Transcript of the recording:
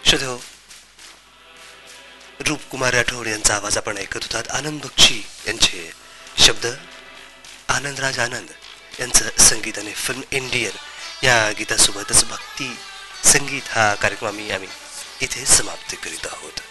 श्रोतो, रूपकुमार राठोड यांचा आवाज आपण ऐकत होतात. आनंद बक्षी यांचे शब्द, आनंदराज आनंद यांचं संगीत आणि फिल्म इंडियन या गीतासोबतच भक्ती संगीत हा कार्यक्रम आम्ही इथे समाप्त करीत आहोत.